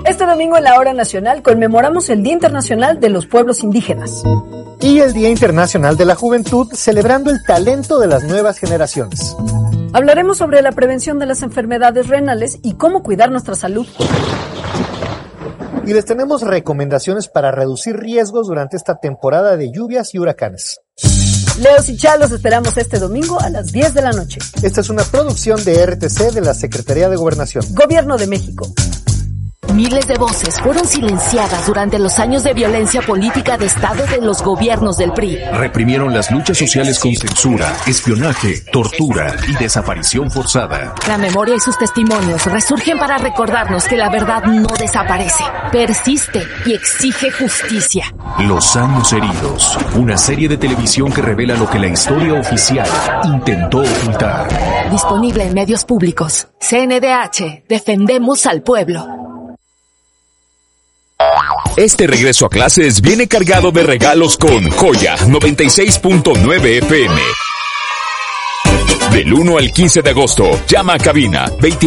Este domingo en la Hora Nacional conmemoramos el Día Internacional de los Pueblos Indígenas. Y el Día Internacional de la Juventud, celebrando el talento de las nuevas generaciones. Hablaremos sobre la prevención de las enfermedades renales y cómo cuidar nuestra salud. Y les tenemos recomendaciones para reducir riesgos durante esta temporada de lluvias y huracanes. Leos y Chá, los esperamos este domingo a las 10 de la noche. Esta es una producción de RTC de la Secretaría de Gobernación. Gobierno de México. Miles de voces fueron silenciadas durante los años de violencia política de Estado de los gobiernos del PRI. Reprimieron las luchas sociales con censura, espionaje, tortura y desaparición forzada. La memoria y sus testimonios resurgen para recordarnos que la verdad no desaparece, persiste y exige justicia. Los años heridos, una serie de televisión que revela lo que la historia oficial intentó ocultar. Disponible en medios públicos. CNDH, defendemos al pueblo. Este regreso a clases viene cargado de regalos con Joya 96.9 FM. Del 1 al 15 de agosto, llama a cabina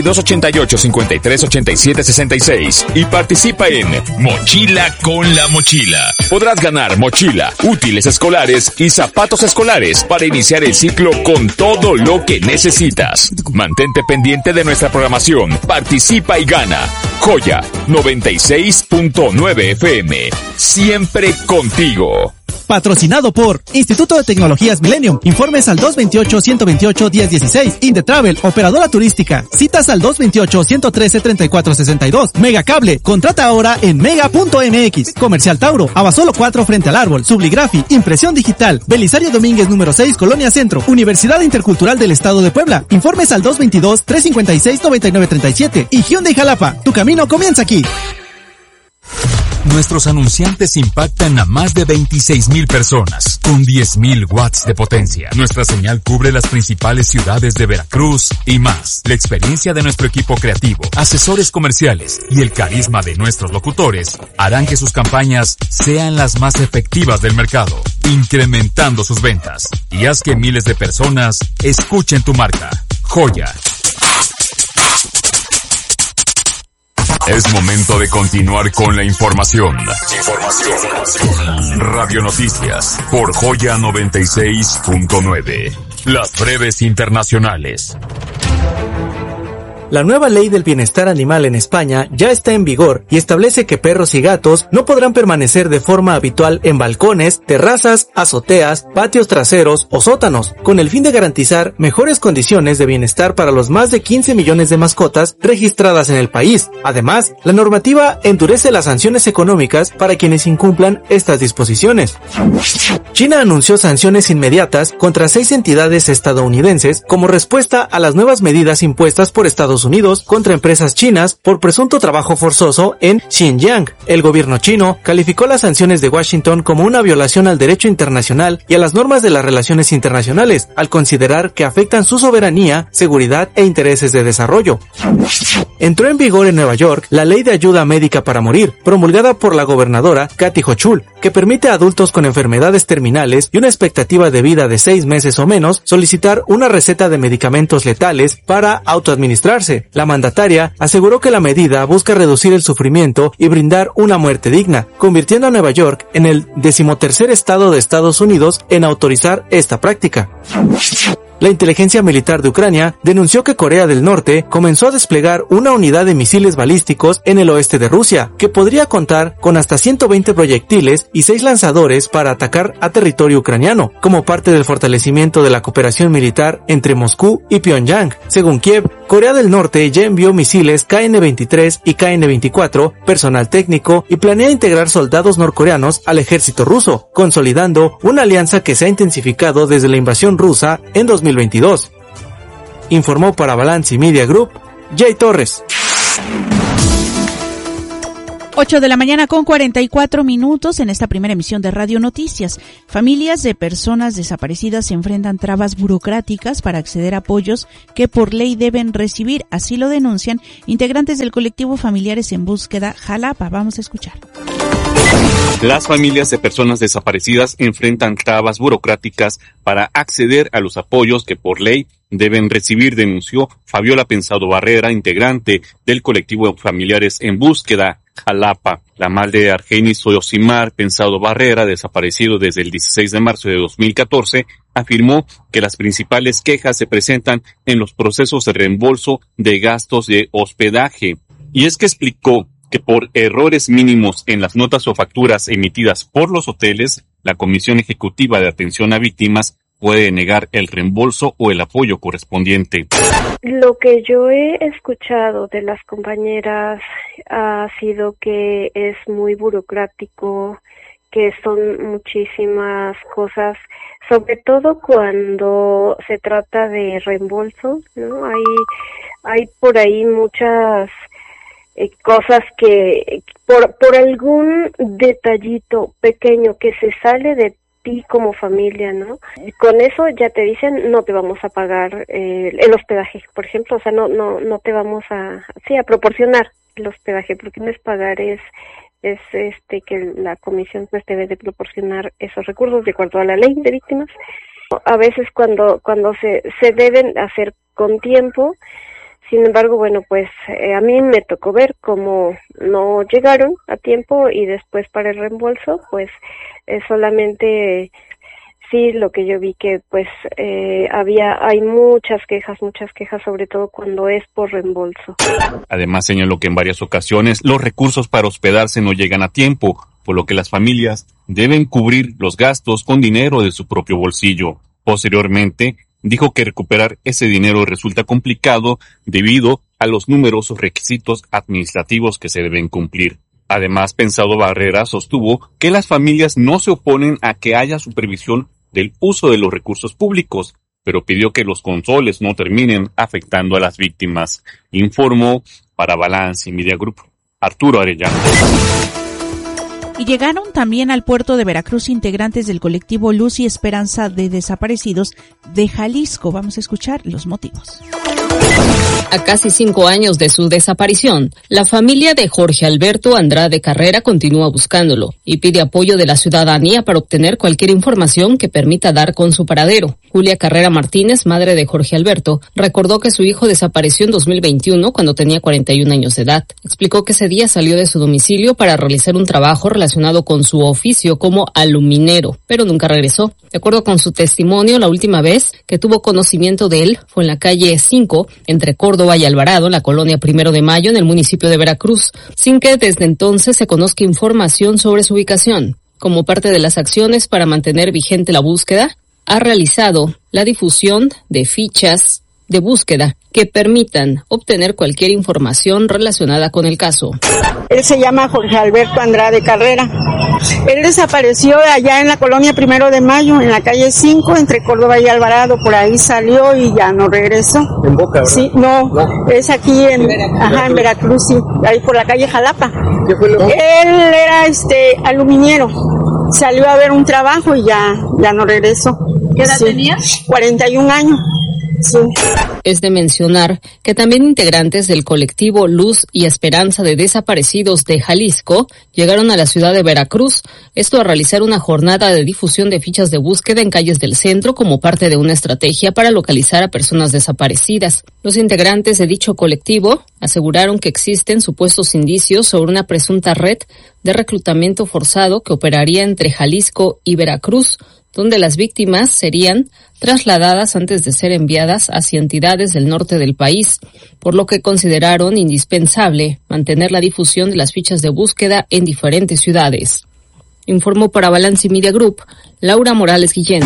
2288-5387-66 y participa en Mochila con la Mochila. Podrás ganar mochila, útiles escolares y zapatos escolares para iniciar el ciclo con todo lo que necesitas. Mantente pendiente de nuestra programación, participa y gana. Joya 96.9 FM, siempre contigo. Patrocinado por Instituto de Tecnologías Millennium. Informes al 228-128-1016. Indetravel, operadora turística. Citas al 228-113-3462. Megacable, contrata ahora en mega.mx. Comercial Tauro, Abasolo 4 frente al árbol. Subligrafi, impresión digital. Belisario Domínguez número 6, Colonia Centro. Universidad Intercultural del Estado de Puebla. Informes al 222-356-9937. Y Hyundai Jalapa, tu camino comienza aquí. Nuestros anunciantes impactan a más de 26,000 personas, con 10,000 watts de potencia. Nuestra señal cubre las principales ciudades de Veracruz y más. La experiencia de nuestro equipo creativo, asesores comerciales y el carisma de nuestros locutores harán que sus campañas sean las más efectivas del mercado, incrementando sus ventas. Y haz que miles de personas escuchen tu marca. Joya. Es momento de continuar con la información. Radio Noticias por Joya 96.9. Las breves internacionales. La nueva ley del bienestar animal en España ya está en vigor y establece que perros y gatos no podrán permanecer de forma habitual en balcones, terrazas, azoteas, patios traseros o sótanos, con el fin de garantizar mejores condiciones de bienestar para los más de 15 millones de mascotas registradas en el país. Además, la normativa endurece las sanciones económicas para quienes incumplan estas disposiciones. China anunció sanciones inmediatas contra 6 entidades estadounidenses como respuesta a las nuevas medidas impuestas por Estados Unidos contra empresas chinas por presunto trabajo forzoso en Xinjiang. El gobierno chino calificó las sanciones de Washington como una violación al derecho internacional y a las normas de las relaciones internacionales, al considerar que afectan su soberanía, seguridad e intereses de desarrollo. Entró en vigor en Nueva York la Ley de Ayuda Médica para Morir, promulgada por la gobernadora Kathy Hochul, que permite a adultos con enfermedades terminales y una expectativa de vida de 6 meses o menos solicitar una receta de medicamentos letales para autoadministrarse. La mandataria aseguró que la medida busca reducir el sufrimiento y brindar una muerte digna, convirtiendo a Nueva York en el 13º estado de Estados Unidos en autorizar esta práctica. La inteligencia militar de Ucrania denunció que Corea del Norte comenzó a desplegar una unidad de misiles balísticos en el oeste de Rusia, que podría contar con hasta 120 proyectiles y 6 lanzadores para atacar a territorio ucraniano, como parte del fortalecimiento de la cooperación militar entre Moscú y Pyongyang. Según Kiev, Corea del Norte ya envió misiles KN-23 y KN-24, personal técnico y planea integrar soldados norcoreanos al ejército ruso, consolidando una alianza que se ha intensificado desde la invasión rusa en 2022. Informó para Balance Media Group, Jay Torres. 8 de la mañana con 44 minutos en esta primera emisión de Radio Noticias. Familias de personas desaparecidas se enfrentan trabas burocráticas para acceder a apoyos que por ley deben recibir. Así lo denuncian integrantes del colectivo Familiares en Búsqueda Jalapa. Vamos a escuchar. Las familias de personas desaparecidas enfrentan trabas burocráticas para acceder a los apoyos que por ley deben recibir, denunció Fabiola Pensado Barrera, integrante del colectivo Familiares en Búsqueda, Jalapa. La madre de Argenis Osimar Pensado Barrera, desaparecido desde el 16 de marzo de 2014, afirmó que las principales quejas se presentan en los procesos de reembolso de gastos de hospedaje. Y es que explicó que por errores mínimos en las notas o facturas emitidas por los hoteles, la Comisión Ejecutiva de Atención a Víctimas puede negar el reembolso o el apoyo correspondiente. Lo que yo he escuchado de las compañeras ha sido que es muy burocrático, que son muchísimas cosas, sobre todo cuando se trata de reembolso, ¿no? Hay por ahí muchas cosas que por algún detallito pequeño que se sale de ti como familia, ¿no? Con eso ya te dicen no te vamos a pagar el hospedaje, por ejemplo, o sea, no te vamos a proporcionar el hospedaje, porque no es pagar, es que la comisión pues debe de proporcionar esos recursos de acuerdo a la ley de víctimas. A veces cuando se deben hacer con tiempo. Sin embargo, bueno, pues a mí me tocó ver cómo no llegaron a tiempo y después para el reembolso, pues solamente sí lo que yo vi que pues hay muchas quejas, sobre todo cuando es por reembolso. Además señaló que en varias ocasiones los recursos para hospedarse no llegan a tiempo, por lo que las familias deben cubrir los gastos con dinero de su propio bolsillo. Posteriormente, dijo que recuperar ese dinero resulta complicado debido a los numerosos requisitos administrativos que se deben cumplir. Además, Pensado Barrera sostuvo que las familias no se oponen a que haya supervisión del uso de los recursos públicos, pero pidió que los controles no terminen afectando a las víctimas. Informó para Balance Media Group, Arturo Arellano. Y llegaron también al puerto de Veracruz integrantes del colectivo Luz y Esperanza de Desaparecidos de Jalisco. Vamos a escuchar los motivos. A casi 5 años de su desaparición, la familia de Jorge Alberto Andrade Carrera continúa buscándolo y pide apoyo de la ciudadanía para obtener cualquier información que permita dar con su paradero. Julia Carrera Martínez, madre de Jorge Alberto, recordó que su hijo desapareció en 2021 cuando tenía 41 años de edad. Explicó que ese día salió de su domicilio para realizar un trabajo relacionado con su oficio como aluminero, pero nunca regresó. De acuerdo con su testimonio, la última vez que tuvo conocimiento de él fue en la calle 5, entre Córdoba y Alvarado, en la colonia 1 de Mayo, en el municipio de Veracruz, sin que desde entonces se conozca información sobre su ubicación. Como parte de las acciones para mantener vigente la búsqueda, ha realizado la difusión de fichas de búsqueda que permitan obtener cualquier información relacionada con el caso. Él se llama Jorge Alberto Andrade Carrera. Él desapareció allá en la colonia 1 de Mayo, en la calle 5, entre Córdoba y Alvarado. Por ahí salió y ya no regresó. ¿En Boca, verdad? Sí, no, es aquí en Veracruz, sí, ahí por la calle Jalapa. ¿Qué fue lo que? Él era aluminiero. Salió a ver un trabajo y ya no regresó. ¿Qué edad tenía? 41 años. Sí. Es de mencionar que también integrantes del colectivo Luz y Esperanza de Desaparecidos de Jalisco llegaron a la ciudad de Veracruz, esto a realizar una jornada de difusión de fichas de búsqueda en calles del centro como parte de una estrategia para localizar a personas desaparecidas. Los integrantes de dicho colectivo aseguraron que existen supuestos indicios sobre una presunta red de reclutamiento forzado que operaría entre Jalisco y Veracruz, donde las víctimas serían trasladadas antes de ser enviadas hacia entidades del norte del país, por lo que consideraron indispensable mantener la difusión de las fichas de búsqueda en diferentes ciudades. Informó para Balance Media Group, Laura Morales Guillén.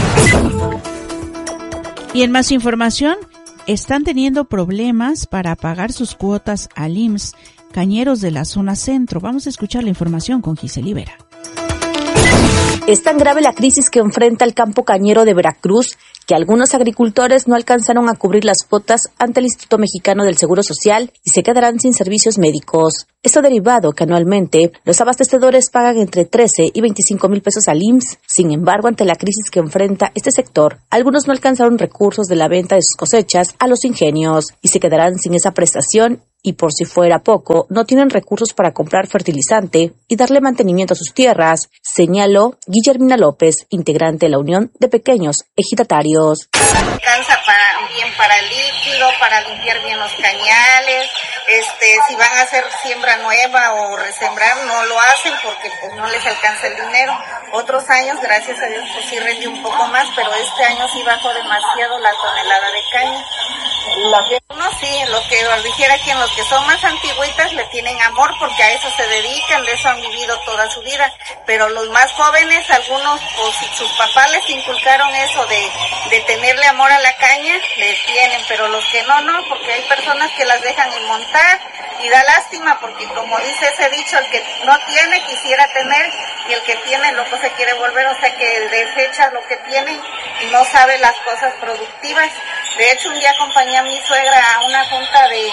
Y en más información, están teniendo problemas para pagar sus cuotas al IMSS, cañeros de la zona centro. Vamos a escuchar la información con Giselle Vera. Es tan grave la crisis que enfrenta el campo cañero de Veracruz que algunos agricultores no alcanzaron a cubrir las cuotas ante el Instituto Mexicano del Seguro Social y se quedarán sin servicios médicos. Esto derivado que anualmente los abastecedores pagan entre 13 y 25 mil pesos al IMSS. Sin embargo, ante la crisis que enfrenta este sector, algunos no alcanzaron recursos de la venta de sus cosechas a los ingenios y se quedarán sin esa prestación y por si fuera poco, no tienen recursos para comprar fertilizante y darle mantenimiento a sus tierras, señaló Guillermina López, integrante de la Unión de Pequeños Ejidatarios. Alcanza para el líquido, para limpiar bien los cañales, si van a hacer siembra nueva o resembrar, no lo hacen porque pues no les alcanza el dinero. Otros años, gracias a Dios, pues sí rendió un poco más, pero este año sí bajó demasiado la tonelada de caña. No, sí, lo que dijera quien los que son más antigüitas le tienen amor porque a eso se dedican, de eso han vivido toda su vida, pero los más jóvenes, algunos, pues sus papás les inculcaron eso de tenerle amor a la caña, les tienen, pero los que no, porque hay personas que las dejan en montar y da lástima porque como dice ese dicho, el que no tiene quisiera tener y el que tiene loco se quiere volver, o sea que desecha lo que tiene y no sabe las cosas productivas. De hecho, un día acompañé a mi suegra a una junta de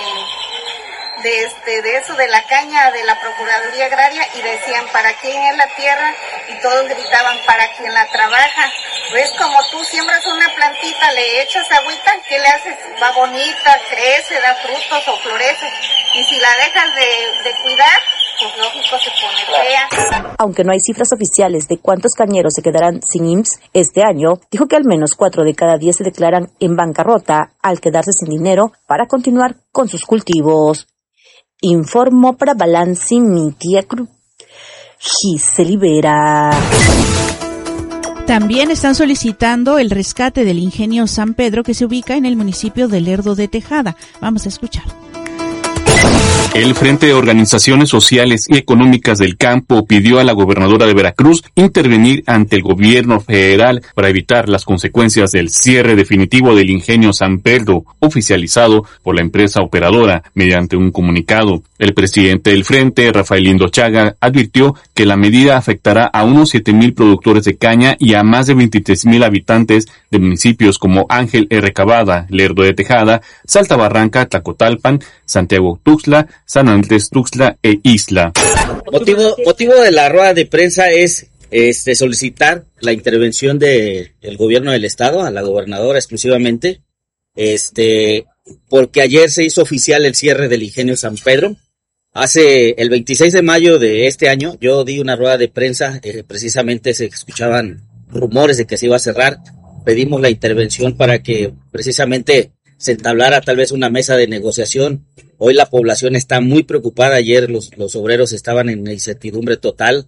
eso de la caña de la Procuraduría Agraria y decían ¿para quién es la tierra? Y todos gritaban ¿para quien la trabaja? ¿Ves como tú siembras una plantita, le echas agüita, qué le haces? Va bonita, crece, da frutos o florece, y si la dejas de cuidar, pues lógico se pone fea. Aunque no hay cifras oficiales de cuántos cañeros se quedarán sin IMSS este año, dijo que al menos 4 de cada 10 se declaran en bancarrota al quedarse sin dinero para continuar con sus cultivos. Informó para Balance Media Group Giselle Vera. También están solicitando el rescate del ingenio San Pedro que se ubica en el municipio de Lerdo de Tejada. Vamos a escuchar. El Frente de Organizaciones Sociales y Económicas del Campo pidió a la gobernadora de Veracruz intervenir ante el gobierno federal para evitar las consecuencias del cierre definitivo del ingenio San Pedro, oficializado por la empresa operadora mediante un comunicado. El presidente del Frente, Rafael Lindo Chaga, advirtió que la medida afectará a unos 7,000 productores de caña y a más de 23,000 habitantes de municipios como Ángel R. Cavada, Lerdo de Tejada, Salta Barranca, Tlacotalpan, Santiago Tuxtla, San Andrés Tuxtla e Isla. Motivo de la rueda de prensa es solicitar la intervención del gobierno del estado, a la gobernadora exclusivamente, porque ayer se hizo oficial el cierre del ingenio San Pedro. El 26 de mayo de este año, yo di una rueda de prensa, precisamente se escuchaban rumores de que se iba a cerrar. Pedimos la intervención para que precisamente se entablara tal vez una mesa de negociación. Hoy la población está muy preocupada. Ayer los obreros estaban en incertidumbre total.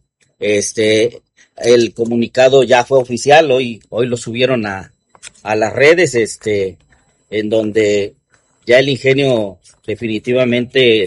El comunicado ya fue oficial. Hoy lo subieron a las redes, en donde ya el ingenio definitivamente,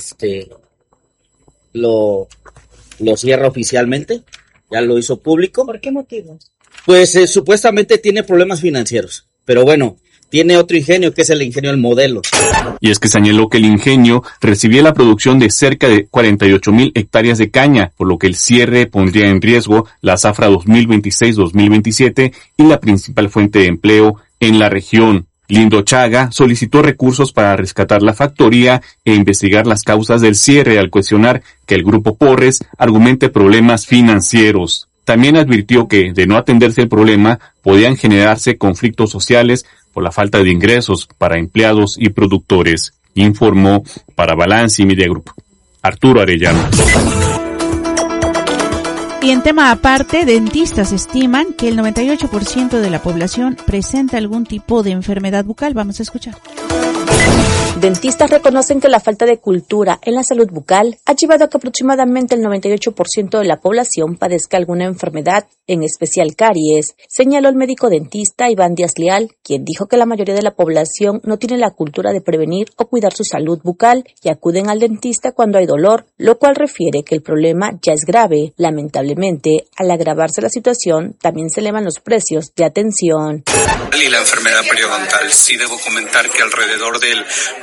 lo cierra oficialmente. Ya lo hizo público. ¿Por qué motivos? Pues supuestamente tiene problemas financieros. Pero bueno, tiene otro ingenio que es el ingenio El Modelo. Y es que señaló que el ingenio recibía la producción de cerca de 48,000 hectáreas de caña, por lo que el cierre pondría en riesgo la zafra 2026-2027 y la principal fuente de empleo en la región. Lindo Chaga solicitó recursos para rescatar la factoría e investigar las causas del cierre al cuestionar que el Grupo Porres argumente problemas financieros. También advirtió que, de no atenderse el problema, podían generarse conflictos sociales por la falta de ingresos para empleados y productores, informó para Balance Media Group Arturo Arellano. Y en tema aparte, dentistas estiman que el 98% de la población presenta algún tipo de enfermedad bucal. Vamos a escuchar. Dentistas reconocen que la falta de cultura en la salud bucal ha llevado a que aproximadamente el 98% de la población padezca alguna enfermedad, en especial caries, señaló el médico dentista Iván Díaz Leal, quien dijo que la mayoría de la población no tiene la cultura de prevenir o cuidar su salud bucal y acuden al dentista cuando hay dolor, lo cual refiere que el problema ya es grave. Lamentablemente, al agravarse la situación, también se elevan los precios de atención. Y la enfermedad periodontal, sí debo comentar que alrededor del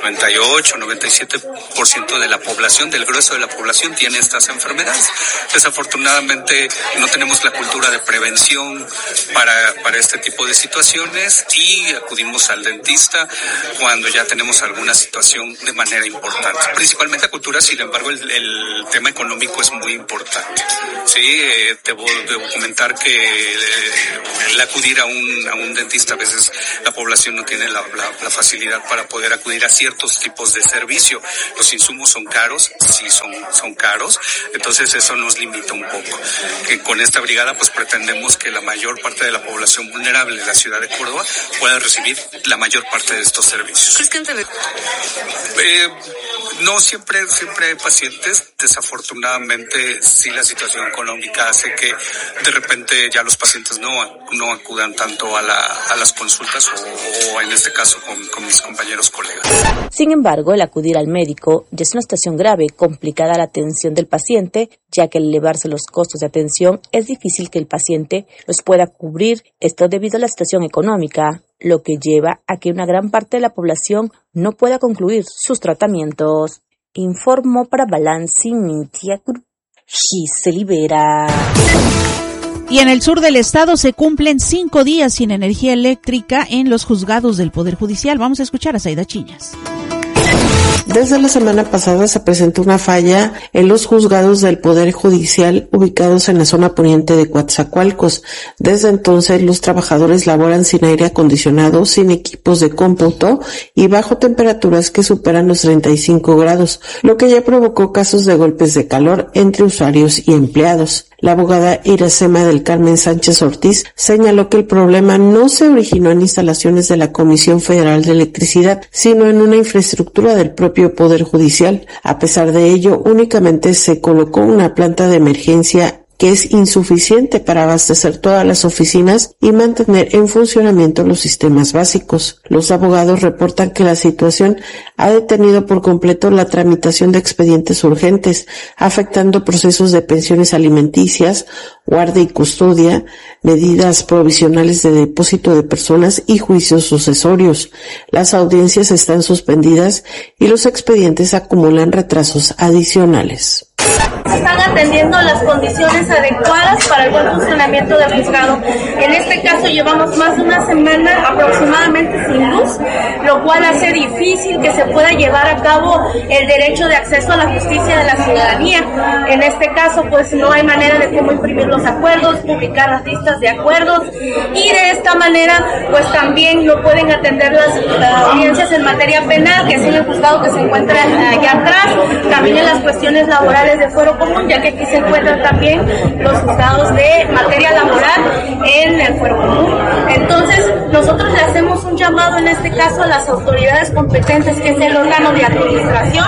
98-97% de la población, del grueso de la población, tiene estas enfermedades. Desafortunadamente no tenemos la cultura de prevención para este tipo de situaciones y acudimos al dentista cuando ya tenemos alguna situación de manera importante. Principalmente la cultura, sin embargo, el tema económico es muy importante. Sí, debo comentar que el acudir a un dentista, a veces la población no tiene la facilidad para poder acudir a ciertos ciertos tipos de servicio. Los insumos son caros, sí son caros, entonces eso nos limita un poco. Que con esta brigada pues pretendemos que la mayor parte de la población vulnerable de la ciudad de Córdoba pueda recibir la mayor parte de estos servicios. No siempre hay pacientes. Desafortunadamente, sí, la situación económica hace que de repente ya los pacientes no acudan tanto a las consultas o en este caso con mis compañeros colegas. Sin embargo, el acudir al médico ya es una situación grave, complicada la atención del paciente, ya que al elevarse los costos de atención es difícil que el paciente los pueda cubrir, esto debido a la situación económica, lo que lleva a que una gran parte de la población no pueda concluir sus tratamientos. Informó para Balance Media Group, Giseli Vera. Y en el sur del estado se cumplen 5 días sin energía eléctrica en los juzgados del Poder Judicial. Vamos a escuchar a Zaida Chiñas. Desde la semana pasada se presentó una falla en los juzgados del Poder Judicial ubicados en la zona poniente de Coatzacoalcos. Desde entonces los trabajadores laboran sin aire acondicionado, sin equipos de cómputo y bajo temperaturas que superan los 35 grados, lo que ya provocó casos de golpes de calor entre usuarios y empleados. La abogada Iracema del Carmen Sánchez Ortiz señaló que el problema no se originó en instalaciones de la Comisión Federal de Electricidad, sino en una infraestructura del propio Poder Judicial. A pesar de ello, únicamente se colocó una planta de emergencia que es insuficiente para abastecer todas las oficinas y mantener en funcionamiento los sistemas básicos. Los abogados reportan que la situación ha detenido por completo la tramitación de expedientes urgentes, afectando procesos de pensiones alimenticias, guardia y custodia, medidas provisionales de depósito de personas y juicios sucesorios. Las audiencias están suspendidas y los expedientes acumulan retrasos adicionales. Se están atendiendo las condiciones adecuadas para el buen funcionamiento del juzgado. En este caso llevamos más de una semana aproximadamente sin luz, lo cual hace difícil que se pueda llevar a cabo el derecho de acceso a la justicia de la ciudadanía. En este caso pues no hay manera de cómo imprimir los acuerdos, publicar las listas de acuerdos y de esta manera pues también no pueden atender las audiencias en materia penal, que es en el juzgado que se encuentra allá atrás, también en las cuestiones laborales de fuero común, ya que aquí se encuentran también los juzgados de materia laboral en el fuero común. Entonces, nosotros le hacemos un llamado en este caso a las autoridades competentes, que es el órgano de administración,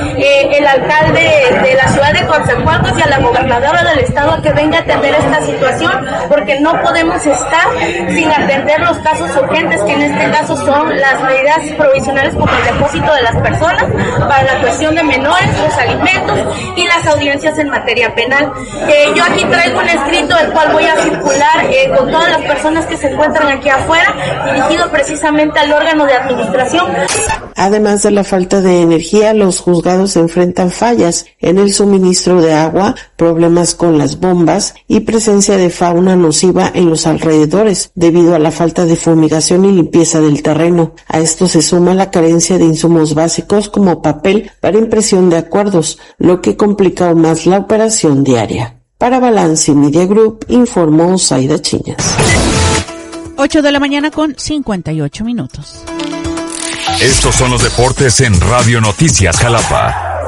el alcalde de la ciudad de Coatzacoalcos y a la gobernadora del estado a que venga a atender esta situación, porque no podemos estar sin atender los casos urgentes, que en este caso son las medidas provisionales como el depósito de las personas para la cuestión de menores, los alimentos y las audiencias en materia penal. Yo aquí traigo un escrito el cual voy a circular con todas las personas que se encuentran aquí afuera, dirigido precisamente al órgano de administración. Además de la falta de energía, los juzgados enfrentan fallas en el suministro de agua, problemas con las bombas y presencia de fauna nociva en los alrededores, debido a la falta de fumigación y limpieza del terreno. A esto se suma la carencia de insumos básicos como papel para impresión de acuerdos, lo que complica aún más la operación diaria. Para Balance Media Group, informó Zaida Chiñas. 8 de la mañana con 58 minutos. Estos son los deportes en Radio Noticias Jalapa.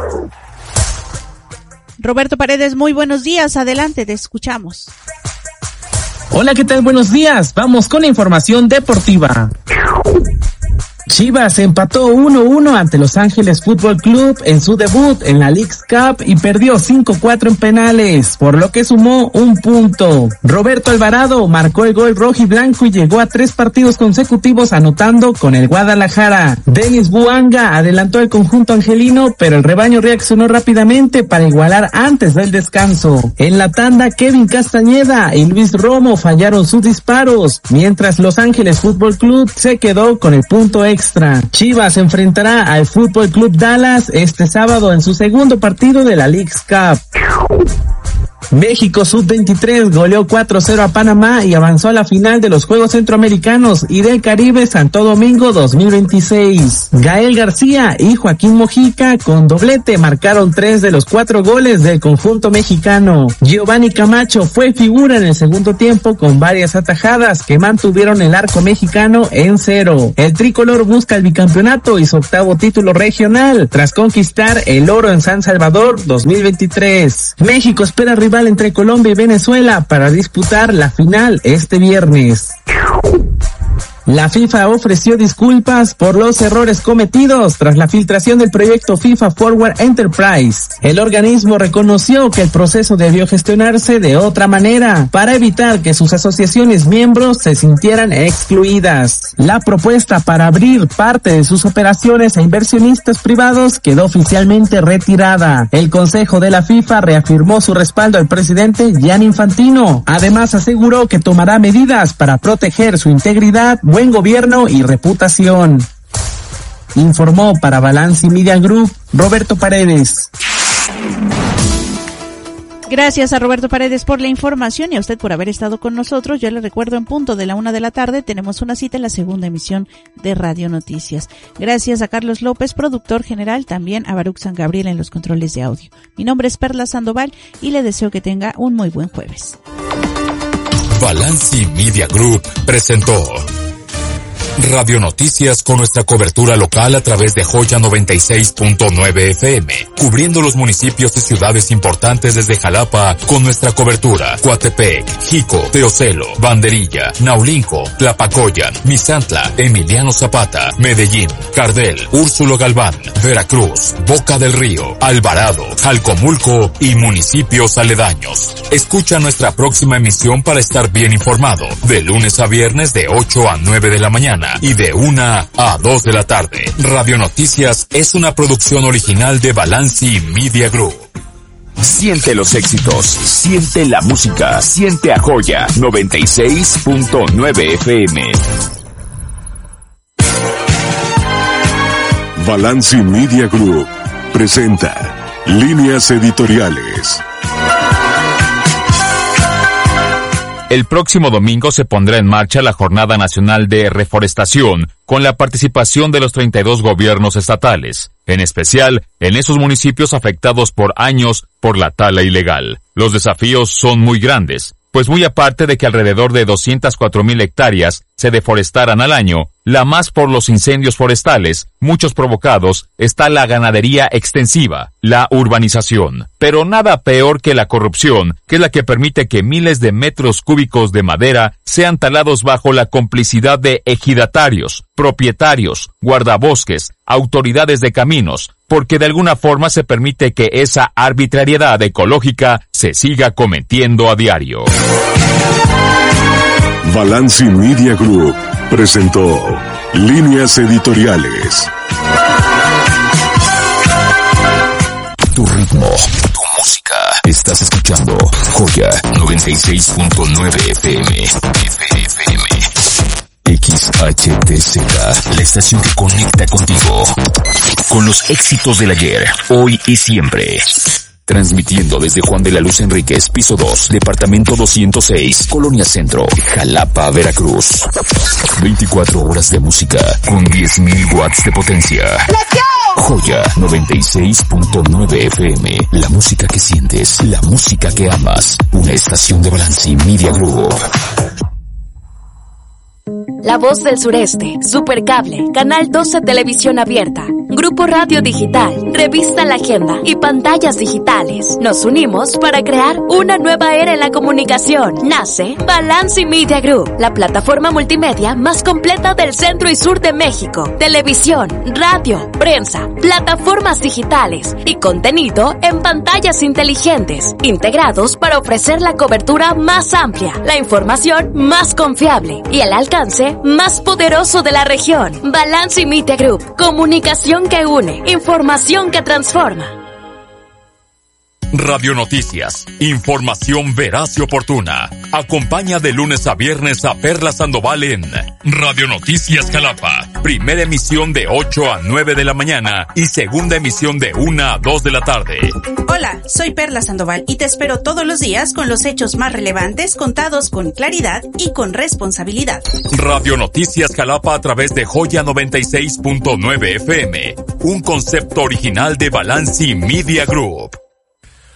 Roberto Paredes, muy buenos días. Adelante, te escuchamos. Hola, ¿qué tal? Buenos días. Vamos con la información deportiva. Chivas empató 1-1 ante Los Ángeles Fútbol Club en su debut en la Leagues Cup y perdió 5-4 en penales, por lo que sumó un punto. Roberto Alvarado marcó el gol rojiblanco y llegó a 3 partidos consecutivos anotando con el Guadalajara. Denis Buanga adelantó el conjunto angelino, pero el rebaño reaccionó rápidamente para igualar antes del descanso. En la tanda, Kevin Castañeda y Luis Romo fallaron sus disparos, mientras Los Ángeles Fútbol Club se quedó con el punto extra. Chivas enfrentará al Fútbol Club Dallas este sábado en su segundo partido de la Leagues Cup. México Sub-23 goleó 4-0 a Panamá y avanzó a la final de los Juegos Centroamericanos y del Caribe Santo Domingo 2026. Gael García y Joaquín Mojica con doblete marcaron 3 de los 4 goles del conjunto mexicano. Giovanni Camacho fue figura en el segundo tiempo con varias atajadas que mantuvieron el arco mexicano en 0. El tricolor busca el bicampeonato y su octavo título regional tras conquistar el oro en San Salvador 2023. México espera rival entre Colombia y Venezuela para disputar la final este viernes. La FIFA ofreció disculpas por los errores cometidos tras la filtración del proyecto FIFA Forward Enterprise. El organismo reconoció que el proceso debió gestionarse de otra manera para evitar que sus asociaciones miembros se sintieran excluidas. La propuesta para abrir parte de sus operaciones a inversionistas privados quedó oficialmente retirada. El Consejo de la FIFA reafirmó su respaldo al presidente Gianni Infantino. Además, aseguró que tomará medidas para proteger su integridad, buen gobierno y reputación. Informó para Balance Media Group Roberto Paredes. Gracias a Roberto Paredes por la información y a usted por haber estado con nosotros. Yo le recuerdo, en punto de la 1:00 p.m, tenemos una cita en la segunda emisión de Radio Noticias. Gracias a Carlos López, productor general, también a Baruch San Gabriel en los controles de audio. Mi nombre es Perla Sandoval y le deseo que tenga un muy buen jueves. Balance Media Group presentó Radio Noticias con nuestra cobertura local a través de Joya 96.9 FM, cubriendo los municipios y ciudades importantes desde Jalapa con nuestra cobertura Coatepec, Jico, Teocelo, Banderilla, Naulinco, Tlapacoyan, Misantla, Emiliano Zapata, Medellín, Cardel, Úrsulo Galván, Veracruz, Boca del Río, Alvarado, Jalcomulco y municipios aledaños. Escucha nuestra próxima emisión para estar bien informado, de lunes a viernes de 8 a 9 de la mañana. Y de 1 a 2 de la tarde. Radio Noticias es una producción original de Balance Media Group. Siente los éxitos, siente la música, siente a Joya 96.9 FM. Balance Media Group presenta Líneas Editoriales. El próximo domingo se pondrá en marcha la Jornada Nacional de Reforestación, con la participación de los 32 gobiernos estatales, en especial en esos municipios afectados por años por la tala ilegal. Los desafíos son muy grandes, pues muy aparte de que alrededor de 204,000 hectáreas se deforestaran al año, la más por los incendios forestales, muchos provocados, está la ganadería extensiva, la urbanización. Pero nada peor que la corrupción, que es la que permite que miles de metros cúbicos de madera sean talados bajo la complicidad de ejidatarios, propietarios, guardabosques, autoridades de caminos, porque de alguna forma se permite que esa arbitrariedad ecológica se siga cometiendo a diario. Balance Media Group presentó Líneas Editoriales. Tu ritmo, tu música. Estás escuchando Joya 96.9 FM. XHTZ, la estación que conecta contigo. Con los éxitos del ayer, hoy y siempre. Transmitiendo desde Juan de la Luz Enríquez, piso 2, departamento 206, Colonia Centro, Jalapa, Veracruz. 24 horas de música con 10,000 watts de potencia. Joya 96.9 FM, la música que sientes, la música que amas. Una estación de Balance Media Group. La Voz del Sureste, Supercable, Canal 12 Televisión Abierta, Grupo Radio Digital, Revista La Agenda y Pantallas Digitales. Nos unimos para crear una nueva era en la comunicación. Nace Balance Media Group, la plataforma multimedia más completa del centro y sur de México. Televisión, radio, prensa, plataformas digitales y contenido en pantallas inteligentes, integrados para ofrecer la cobertura más amplia, la información más confiable y el alcance más poderoso de la región. Balance Media Group, comunicación que une, información que transforma. Radio Noticias, información veraz y oportuna. Acompaña de lunes a viernes a Perla Sandoval en Radio Noticias Jalapa. Primera emisión de 8 a 9 de la mañana y segunda emisión de 1 a 2 de la tarde. Hola, soy Perla Sandoval y te espero todos los días con los hechos más relevantes contados con claridad y con responsabilidad. Radio Noticias Jalapa a través de Joya 96.9 FM. Un concepto original de Balanci Media Group.